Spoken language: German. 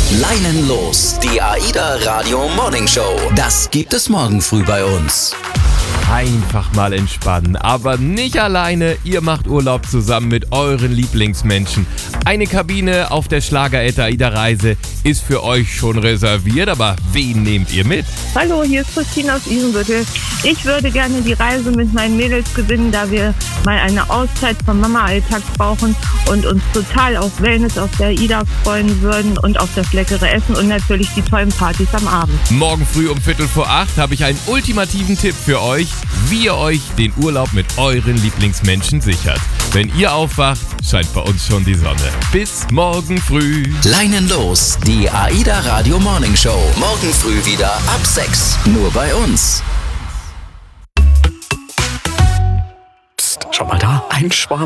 Leinen los, die AIDA Radio Morning Show. Das gibt es morgen früh bei uns. Einfach mal entspannen, aber nicht alleine. Ihr macht Urlaub zusammen mit euren Lieblingsmenschen. Eine Kabine auf der Schlager-AIDA-Reise ist für euch schon reserviert, aber wen nehmt ihr mit? Hallo, hier ist Christine aus Isenbüttel. Ich würde gerne die Reise mit meinen Mädels gewinnen, da wir mal eine Auszeit vom Mama-Alltag brauchen und uns total auf Wellness auf der AIDA freuen würden und auf das leckere Essen und natürlich die tollen Partys am Abend. Morgen früh um 7:45 habe ich einen ultimativen Tipp für euch, wie ihr euch den Urlaub mit euren Lieblingsmenschen sichert. Wenn ihr aufwacht, scheint bei uns schon die Sonne. Bis morgen früh. Leinen los, die AIDA Radio Morning Show. Morgen früh wieder ab 6. Nur bei uns. Psst, schau mal da, ein Schwarm.